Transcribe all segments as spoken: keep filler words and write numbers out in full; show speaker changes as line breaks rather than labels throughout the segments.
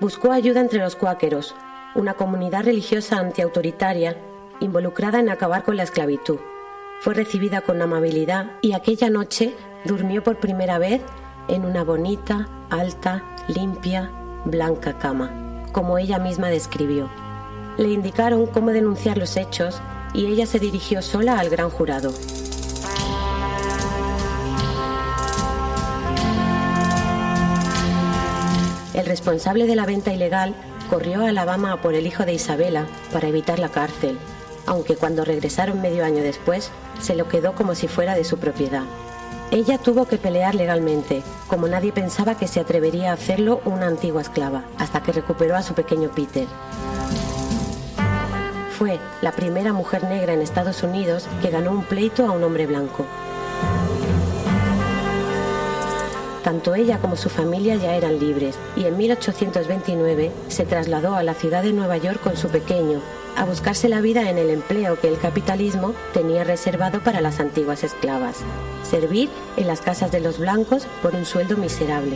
Buscó ayuda entre los cuáqueros, una comunidad religiosa antiautoritaria involucrada en acabar con la esclavitud. Fue recibida con amabilidad y aquella noche durmió por primera vez en una bonita, alta, limpia, blanca cama, como ella misma describió. Le indicaron cómo denunciar los hechos y ella se dirigió sola al gran jurado. El responsable de la venta ilegal corrió a Alabama a por el hijo de Isabela para evitar la cárcel, aunque cuando regresaron medio año después, se lo quedó como si fuera de su propiedad. Ella tuvo que pelear legalmente, como nadie pensaba que se atrevería a hacerlo una antigua esclava, hasta que recuperó a su pequeño Peter. Fue la primera mujer negra en Estados Unidos que ganó un pleito a un hombre blanco. Tanto ella como su familia ya eran libres y en mil ochocientos veintinueve se trasladó a la ciudad de Nueva York con su pequeño, a buscarse la vida en el empleo que el capitalismo tenía reservado para las antiguas esclavas: servir en las casas de los blancos por un sueldo miserable.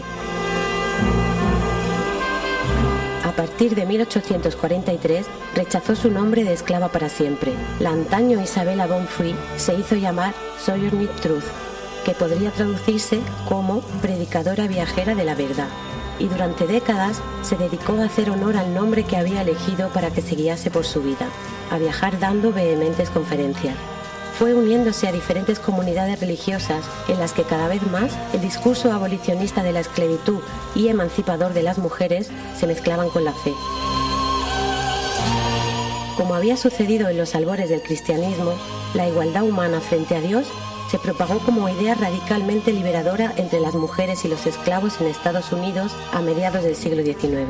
A partir de mil ochocientos cuarenta y tres rechazó su nombre de esclava para siempre. La antaño Isabella Born Free se hizo llamar Sojourner Truth, que podría traducirse como predicadora viajera de la verdad, y durante décadas se dedicó a hacer honor al nombre que había elegido para que se guiase por su vida, a viajar dando vehementes conferencias. Fue uniéndose a diferentes comunidades religiosas en las que cada vez más el discurso abolicionista de la esclavitud y emancipador de las mujeres se mezclaban con la fe. Como había sucedido en los albores del cristianismo, la igualdad humana frente a Dios se propagó como idea radicalmente liberadora entre las mujeres y los esclavos en Estados Unidos a mediados del siglo diecinueve.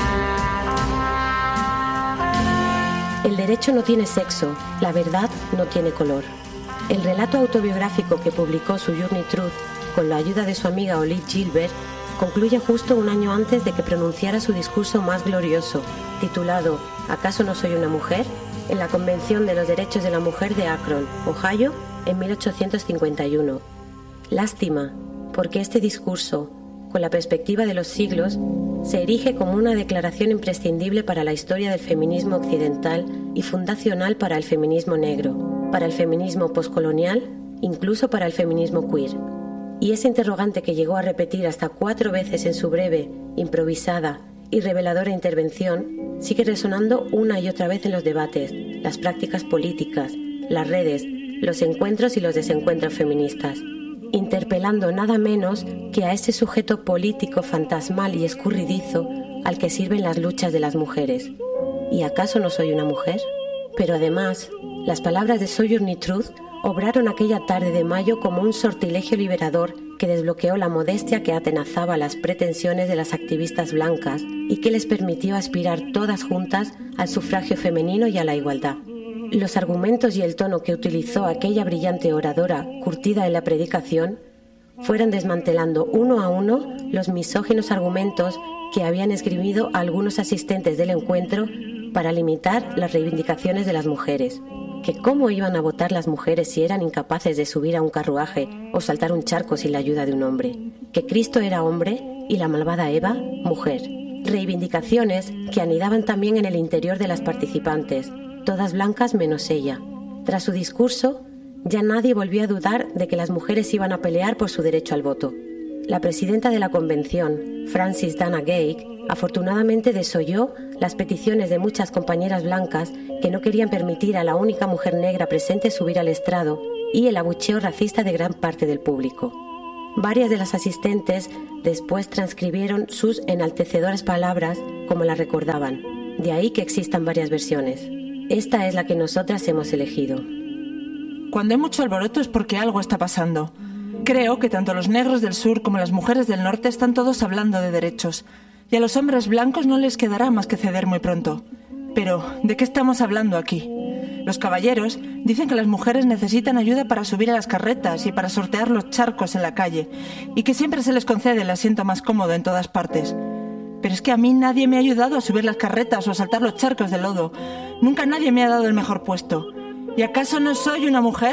El derecho no tiene sexo, la verdad no tiene color. El relato autobiográfico que publicó Sojourner Truth con la ayuda de su amiga Olive Gilbert concluye justo un año antes de que pronunciara su discurso más glorioso, titulado ¿Acaso no soy una mujer?, en la Convención de los Derechos de la Mujer de Akron, Ohio, en mil ochocientos cincuenta y uno. Lástima, porque este discurso, con la perspectiva de los siglos, se erige como una declaración imprescindible para la historia del feminismo occidental y fundacional para el feminismo negro, para el feminismo postcolonial, incluso para el feminismo queer. Y ese interrogante que llegó a repetir hasta cuatro veces en su breve, improvisada y reveladora intervención, sigue resonando una y otra vez en los debates, las prácticas políticas, las redes, los encuentros y los desencuentros feministas, interpelando nada menos que a ese sujeto político fantasmal y escurridizo al que sirven las luchas de las mujeres. ¿Y acaso no soy una mujer? Pero además, las palabras de Sojourner Truth obraron aquella tarde de mayo como un sortilegio liberador que desbloqueó la modestia que atenazaba las pretensiones de las activistas blancas y que les permitió aspirar todas juntas al sufragio femenino y a la igualdad. Los argumentos y el tono que utilizó aquella brillante oradora curtida en la predicación fueron desmantelando uno a uno los misóginos argumentos que habían esgrimido algunos asistentes del encuentro para limitar las reivindicaciones de las mujeres. Que cómo iban a votar las mujeres si eran incapaces de subir a un carruaje o saltar un charco sin la ayuda de un hombre. Que Cristo era hombre y la malvada Eva, mujer. Reivindicaciones que anidaban también en el interior de las participantes, todas blancas menos ella. Tras su discurso, ya nadie volvió a dudar de que las mujeres iban a pelear por su derecho al voto. La presidenta de la convención, Frances Dana Gage, afortunadamente desoyó las peticiones de muchas compañeras blancas que no querían permitir a la única mujer negra presente subir al estrado y el abucheo racista de gran parte del público. Varias de las asistentes después transcribieron sus enaltecedoras palabras como las recordaban. De ahí que existan varias versiones. Esta es la que nosotras hemos elegido.
Cuando hay mucho alboroto es porque algo está pasando. Creo que tanto los negros del sur como las mujeres del norte están todos hablando de derechos. Y a los hombres blancos no les quedará más que ceder muy pronto. Pero, ¿de qué estamos hablando aquí? Los caballeros dicen que las mujeres necesitan ayuda para subir a las carretas y para sortear los charcos en la calle, y que siempre se les concede el asiento más cómodo en todas partes. Pero es que a mí nadie me ha ayudado a subir las carretas o a saltar los charcos de lodo. Nunca nadie me ha dado el mejor puesto. ¿Y acaso no soy una mujer?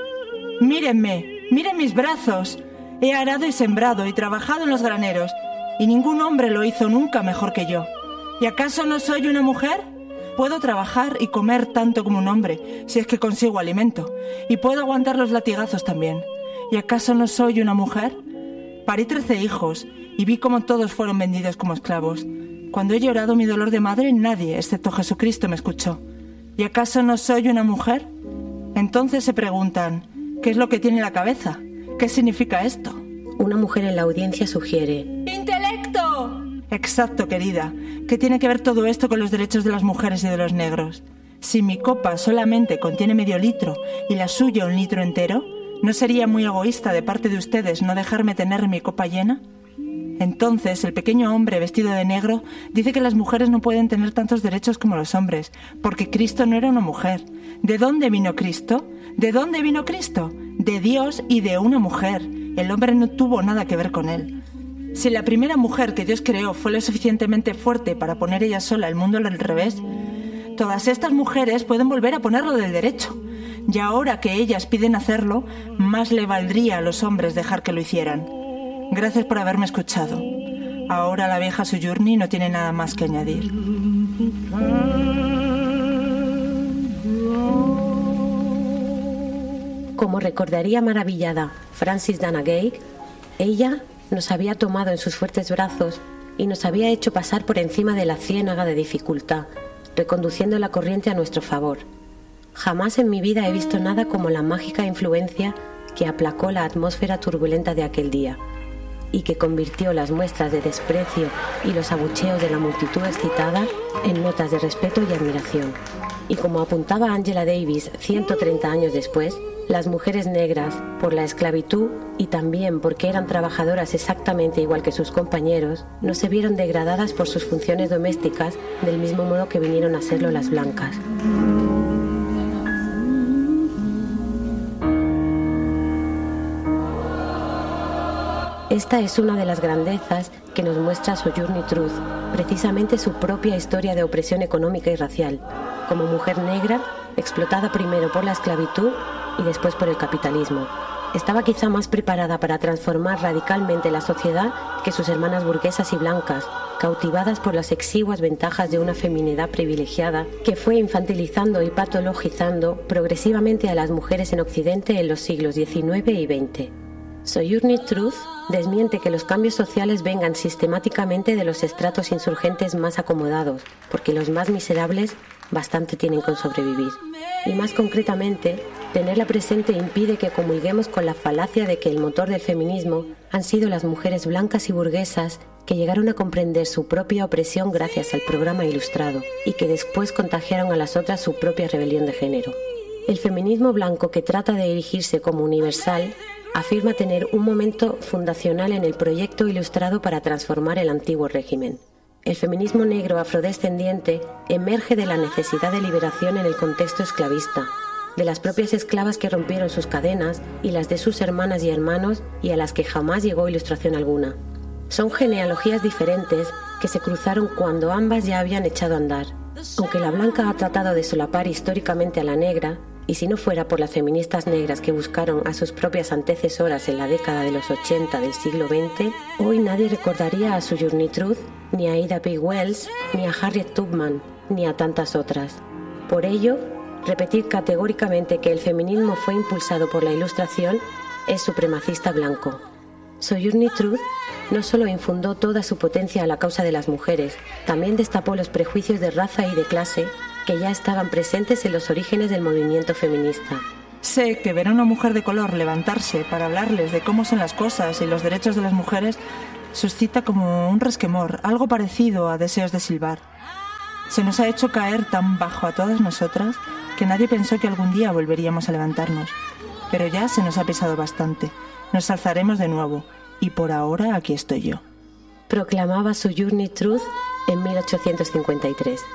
Mírenme, miren mis brazos. He arado y sembrado y trabajado en los graneros, y ningún hombre lo hizo nunca mejor que yo. ¿Y acaso no soy una mujer? Puedo trabajar y comer tanto como un hombre, si es que consigo alimento. Y puedo aguantar los latigazos también. ¿Y acaso no soy una mujer? Parí trece hijos y vi cómo todos fueron vendidos como esclavos. Cuando he llorado mi dolor de madre, nadie, excepto Jesucristo, me escuchó. ¿Y acaso no soy una mujer? Entonces se preguntan, ¿qué es lo que tiene en la cabeza? ¿Qué significa esto?
Una mujer en la audiencia sugiere:
¡intelecto! Exacto, querida. ¿Qué tiene que ver todo esto con los derechos de las mujeres y de los negros? Si mi copa solamente contiene medio litro y la suya un litro entero, ¿no sería muy egoísta de parte de ustedes no dejarme tener mi copa llena? Entonces, el pequeño hombre vestido de negro dice que las mujeres no pueden tener tantos derechos como los hombres, porque Cristo no era una mujer. ¿De dónde vino Cristo? ¿De dónde vino Cristo? De Dios y de una mujer. El hombre no tuvo nada que ver con él. Si la primera mujer que Dios creó fue lo suficientemente fuerte para poner ella sola el mundo al revés, todas estas mujeres pueden volver a ponerlo del derecho. Y ahora que ellas piden hacerlo, más le valdría a los hombres dejar que lo hicieran. Gracias por haberme escuchado. Ahora la vieja Sojourner no tiene nada más que añadir.
Como recordaría maravillada Frances Dana Gay, ella nos había tomado en sus fuertes brazos y nos había hecho pasar por encima de la ciénaga de dificultad, reconduciendo la corriente a nuestro favor. Jamás en mi vida he visto nada como la mágica influencia que aplacó la atmósfera turbulenta de aquel día y que convirtió las muestras de desprecio y los abucheos de la multitud excitada en notas de respeto y admiración. Y como apuntaba Angela Davis ciento treinta años después, las mujeres negras, por la esclavitud y también porque eran trabajadoras exactamente igual que sus compañeros, no se vieron degradadas por sus funciones domésticas del mismo modo que vinieron a serlo las blancas. Esta es una de las grandezas que nos muestra Sojourner Truth, precisamente su propia historia de opresión económica y racial, como mujer negra, explotada primero por la esclavitud y después por el capitalismo. Estaba quizá más preparada para transformar radicalmente la sociedad que sus hermanas burguesas y blancas, cautivadas por las exiguas ventajas de una feminidad privilegiada que fue infantilizando y patologizando progresivamente a las mujeres en Occidente en los siglos diecinueve y veinte. Sojourner Truth desmiente que los cambios sociales vengan sistemáticamente de los estratos insurgentes más acomodados, porque los más miserables bastante tienen con sobrevivir. Y más concretamente, tenerla presente impide que comulguemos con la falacia de que el motor del feminismo han sido las mujeres blancas y burguesas que llegaron a comprender su propia opresión gracias al programa ilustrado y que después contagiaron a las otras su propia rebelión de género. El feminismo blanco, que trata de erigirse como universal, afirma tener un momento fundacional en el proyecto ilustrado para transformar el antiguo régimen. El feminismo negro afrodescendiente emerge de la necesidad de liberación en el contexto esclavista, de las propias esclavas que rompieron sus cadenas y las de sus hermanas y hermanos y a las que jamás llegó ilustración alguna. Son genealogías diferentes que se cruzaron cuando ambas ya habían echado a andar. Aunque la blanca ha tratado de solapar históricamente a la negra, y si no fuera por las feministas negras que buscaron a sus propias antecesoras en la década de los ochenta del siglo veinte, hoy nadie recordaría a Sojourner Truth, ni a Ida B. Wells, ni a Harriet Tubman, ni a tantas otras. Por ello, repetir categóricamente que el feminismo fue impulsado por la Ilustración es supremacista blanco. Sojourner Truth no solo infundó toda su potencia a la causa de las mujeres, también destapó los prejuicios de raza y de clase que ya estaban presentes en los orígenes del movimiento feminista.
Sé que ver a una mujer de color levantarse para hablarles de cómo son las cosas y los derechos de las mujeres suscita como un resquemor, algo parecido a deseos de silbar. Se nos ha hecho caer tan bajo a todas nosotras que nadie pensó que algún día volveríamos a levantarnos. Pero ya se nos ha pesado bastante. Nos alzaremos de nuevo. Y por ahora aquí estoy yo.
Proclamaba Sojourner Truth en mil ochocientos cincuenta y tres.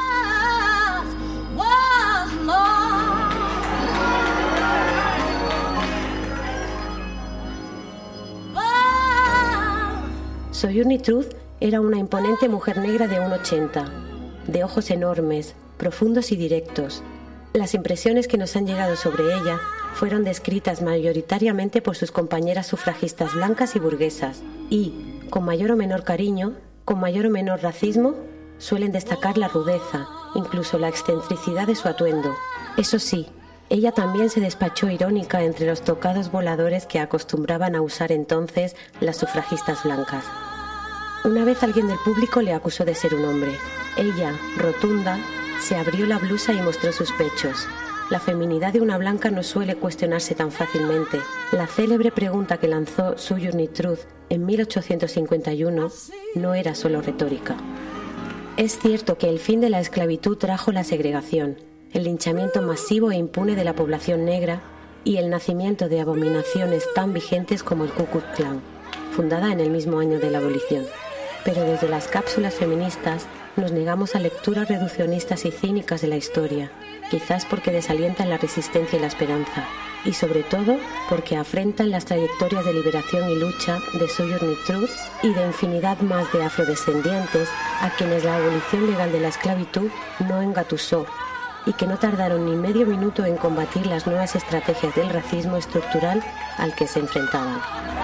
Sojourner Truth era una imponente mujer negra de uno ochenta, de ojos enormes, profundos y directos. Las impresiones que nos han llegado sobre ella fueron descritas mayoritariamente por sus compañeras sufragistas blancas y burguesas y, con mayor o menor cariño, con mayor o menor racismo, suelen destacar la rudeza, incluso la excentricidad de su atuendo. Eso sí, ella también se despachó irónica entre los tocados voladores que acostumbraban a usar entonces las sufragistas blancas. Una vez alguien del público le acusó de ser un hombre. Ella, rotunda, se abrió la blusa y mostró sus pechos. La feminidad de una blanca no suele cuestionarse tan fácilmente. La célebre pregunta que lanzó Sojourner Truth en mil ochocientos cincuenta y uno no era solo retórica. Es cierto que el fin de la esclavitud trajo la segregación, el linchamiento masivo e impune de la población negra y el nacimiento de abominaciones tan vigentes como el Ku Klux Klan, fundada en el mismo año de la abolición. Pero desde las cápsulas feministas nos negamos a lecturas reduccionistas y cínicas de la historia, quizás porque desalientan la resistencia y la esperanza, y sobre todo porque afrentan las trayectorias de liberación y lucha de Sojourner Truth y de infinidad más de afrodescendientes a quienes la abolición legal de la esclavitud no engatusó y que no tardaron ni medio minuto en combatir las nuevas estrategias del racismo estructural al que se enfrentaban.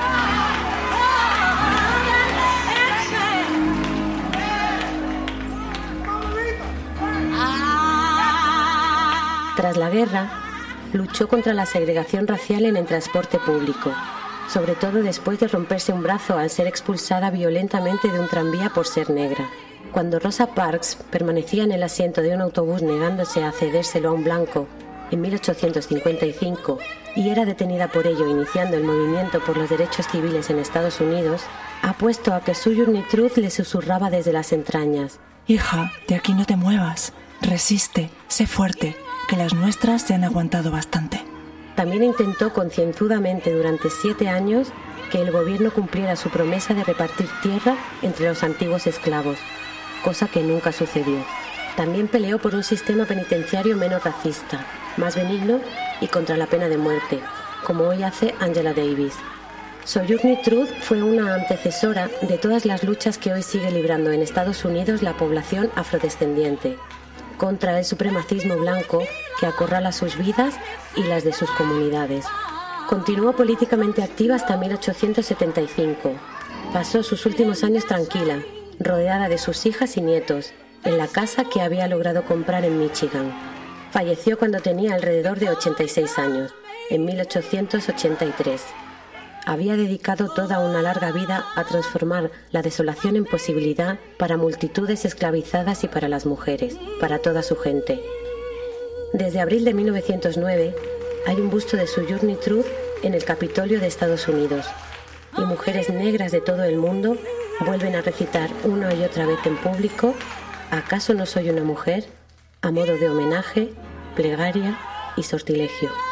Tras la guerra, luchó contra la segregación racial en el transporte público, sobre todo después de romperse un brazo al ser expulsada violentamente de un tranvía por ser negra. Cuando Rosa Parks permanecía en el asiento de un autobús negándose a cedérselo a un blanco en mil ochocientos cincuenta y cinco y era detenida por ello iniciando el movimiento por los derechos civiles en Estados Unidos, apuesto a que Sojourner Truth le susurraba desde las entrañas:
«Hija, de aquí no te muevas. Resiste, sé fuerte, que las nuestras ya han aguantado bastante».
También intentó concienzudamente durante siete años que el gobierno cumpliera su promesa de repartir tierra entre los antiguos esclavos, cosa que nunca sucedió. También peleó por un sistema penitenciario menos racista, más benigno y contra la pena de muerte, como hoy hace Angela Davis. Sojourner Truth fue una antecesora de todas las luchas que hoy sigue librando en Estados Unidos la población afrodescendiente, contra el supremacismo blanco que acorrala sus vidas y las de sus comunidades. Continuó políticamente activa hasta mil ochocientos setenta y cinco. Pasó sus últimos años tranquila, rodeada de sus hijas y nietos, en la casa que había logrado comprar en Michigan. Falleció cuando tenía alrededor de ochenta y seis años, en mil ochocientos ochenta y tres. Había dedicado toda una larga vida a transformar la desolación en posibilidad para multitudes esclavizadas y para las mujeres, para toda su gente. Desde abril de mil novecientos nueve hay un busto de Sojourner Truth en el Capitolio de Estados Unidos, y mujeres negras de todo el mundo vuelven a recitar una y otra vez en público «¿Acaso no soy una mujer?», a modo de homenaje, plegaria y sortilegio.